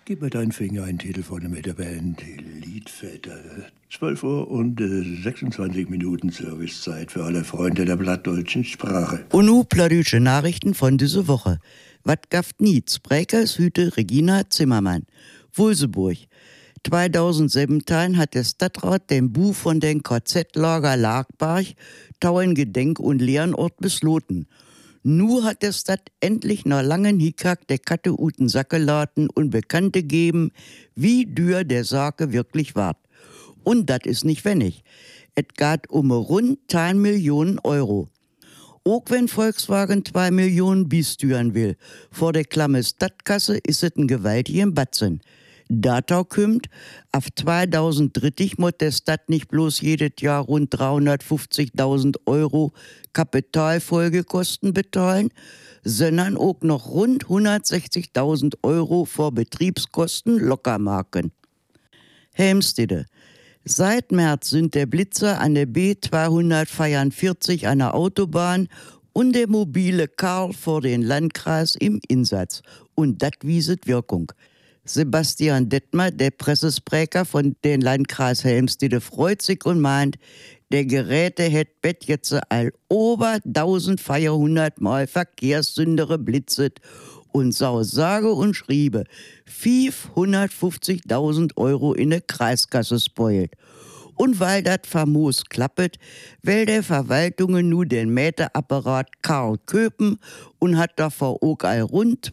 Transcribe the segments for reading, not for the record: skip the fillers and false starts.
Gib mir deinen Finger, einen Titel von mit der Band Liedväter. 12 Uhr und 26 Minuten Servicezeit für alle Freunde der plattdeutschen Sprache. Und nu plattdeutsche Nachrichten von dieser Woche. Wat gaft niets? Brekers Hüte Regina Zimmermann. Wulseburg. 2017 hat der Stadtrat den Buch von den KZ-Lager Lagbarg, Tauen Gedenk- und Lernort besloten. Nu hat der Stadt endlich nach langen Hickhack der Katte uten Sacke laten und bekannt gegeben, wie dür der Sake wirklich war. Und das ist nicht wenig. Et geht um rund 10 Millionen Euro. Auch wenn Volkswagen 2 Millionen bistüren will, vor der klamme Stadtkasse ist es ein gewaltigen Batzen. Datau kümmt, auf 2030 muss der Stadt nicht bloß jedes Jahr rund 350.000 Euro Kapitalfolgekosten bezahlen, sondern auch noch rund 160.000 Euro vor Betriebskosten locker machen. Helmstede. Seit März sind der Blitzer an der B244 an der Autobahn und der mobile Karl vor den Landkreis im Einsatz. Und das wieset Wirkung. Sebastian Detmer, der Pressesprecher von den Landkreis Helmstede, freut sich und meint, der Geräte hätt bet jetzt all over 1400 Mal Verkehrssündere blitzet und sau sage und schriebe 550.000 Euro in der Kreiskasse spoilt. Und weil dat famos klappet, will der Verwaltungen nu den Mäteapparat Karl köpen und hat davor auch all rund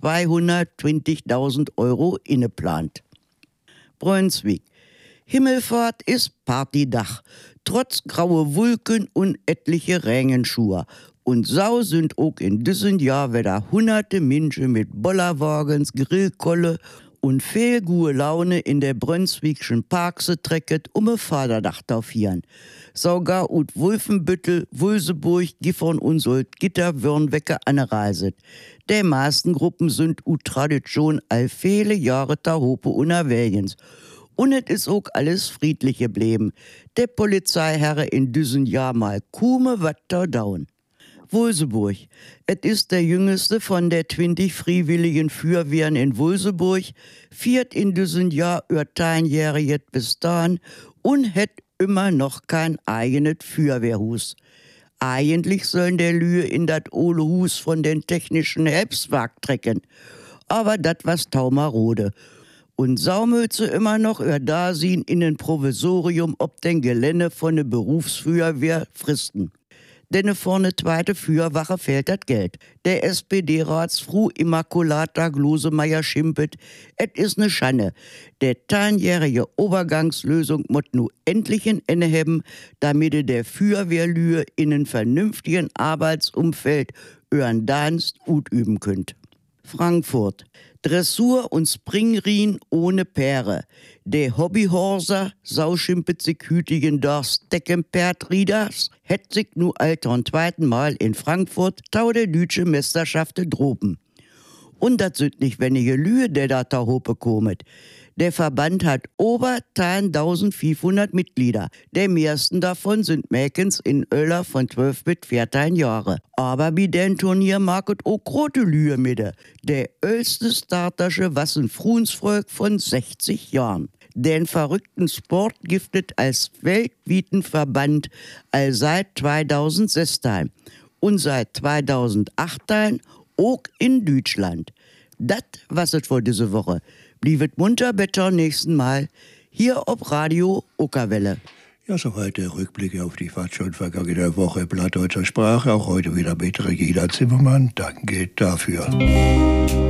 220.000 Euro inneplant. Brunswick. Himmelfahrt ist Partydach, trotz graue Wolken und etliche Regenschuhe. Und sau sind auch in diesem Jahr wieder hunderte Menschen mit Bollerwagens, Grillkolle und viel gute Laune in der Brunswickschen Parkse trecket e Vaderdach taufieren. Sogar ut Wolfenbüttel, Wulseburg, Gifhorn und Solt Gitter Wörnwecke anreiset. Der meisten Gruppen sind ut Tradition all viele Jahre da Hope unerwägens. Und es ist auch alles friedlich geblieben. Der Polizeiherre in diesem Jahr mal kume wat da down. Wulseburg. Es ist der jüngste von der 20 freiwilligen Feuerwehren in Wulseburg, viert in diesem Jahr über 10-jähriges bis dahin und hat immer noch kein eigenes Feuerwehrhus. Eigentlich sollen der Lühe in dat ole Hus von den technischen Hilfswerk trecken. Aber dat was taumarode. Und Saumölze immer noch da sind in ein Provisorium ob den Gelände von der Berufsfeuerwehr fristen. Denn vorne zweite Feuerwache fehlt das Geld. Der SPD-Ratsfrau Immaculata Glosemeyer schimpet, et is ne Schande. Der 10-jährige Übergangslösung mott nu endlich ein Ende haben, damit der Feuerwehrlühe in ein vernünftigen Arbeitsumfeld euren Dienst gut üben könnt. Frankfurt. Dressur und Springrien ohne Pere. Der Hobbyhorser sauschimpet sich hütigen Dorfs Deckenpertrieders, hätt sich nu altern zweiten Mal in Frankfurt tau der Lütsche Meisterschaften droben. Und dat sind nicht wenige Lühe, der da hope komet. Der Verband hat over 10.500 Mitglieder. Der meisten davon sind Mäkens in Öller von 12 bis 14 Jahre. Aber bei den Turnier mag es auch grote Lühe mit. Der älteste Startersche was ein Frunsvolk von 60 Jahren. Den verrückten Sport giftet als weltweiten Verband all seit 2016 und seit 2008 auch in Deutschland. Das was es für diese Woche. Bliebet munter better nächsten Mal hier ob Radio Okerwelle. Ja, soweit der Rückblick auf die fast schon vergangene Woche plattdeutscher Sprache. Auch heute wieder mit Regina Zimmermann. Danke dafür.